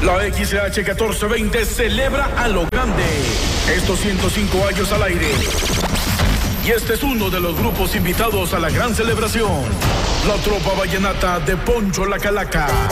La XH 1420 celebra a lo grande estos 105 años al aire. Y este es uno de los grupos invitados a la gran celebración. La Tropa Vallenata de Poncho la Calaca.